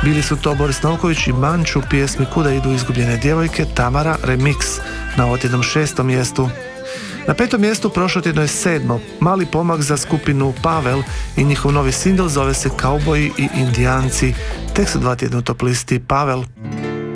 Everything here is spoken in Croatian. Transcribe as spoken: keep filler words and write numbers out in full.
Bili su to Boris Novković i Manču pjesmi Kuda idu izgubljene djevojke, Tamara Remix na otjednom šestom mjestu. Na petom mjestu prošlo tjedno je sedmo, mali pomak za skupinu Pavel i njihov novi singl zove se Kauboji i Indijanci. Tek su dva tjedna u top listi Pavel.